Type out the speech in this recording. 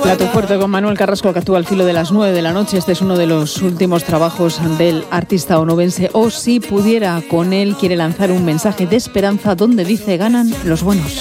Plato fuerte con Manuel Carrasco, que actúa al filo de las 9 de la noche. Este es uno de los últimos trabajos del artista onubense. O si pudiera con él, quiere lanzar un mensaje de esperanza donde dice: ganan los buenos.